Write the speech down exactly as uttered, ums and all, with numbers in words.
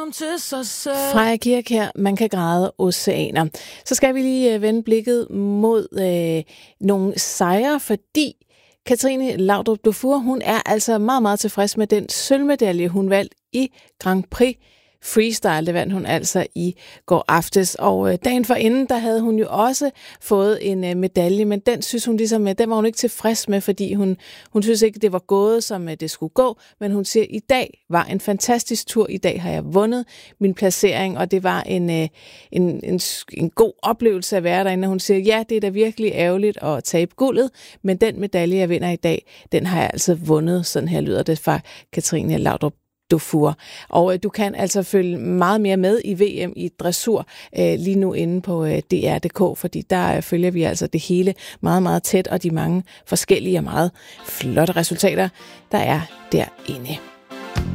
Freja Kirk her, man kan græde oceaner. Så skal vi lige vende blikket mod øh, nogle sejre, fordi Katrine Laudrup Dufour, hun er altså meget, meget tilfreds med den sølvmedalje, hun valgte i Grand Prix Freestyle. Det vandt hun altså i går aftes, og øh, dagen forinden, der havde hun jo også fået en øh, medalje, men den synes hun ligesom, øh, den var hun ikke tilfreds med, fordi hun, hun synes ikke, det var gået, som øh, det skulle gå, men hun siger, i dag var en fantastisk tur, i dag har jeg vundet min placering, og det var en, øh, en, en, en god oplevelse at være derinde, og hun siger, ja, det er da virkelig ærgerligt at tabe guldet, men den medalje, jeg vinder i dag, den har jeg altså vundet, sådan her lyder det fra Katrine Laudrup Dufour. Og øh, du kan altså følge meget mere med i V M i dressur øh, lige nu inde på øh, D R punktum d k, fordi der øh, følger vi altså det hele meget, meget tæt, og de mange forskellige og meget flotte resultater, der er derinde.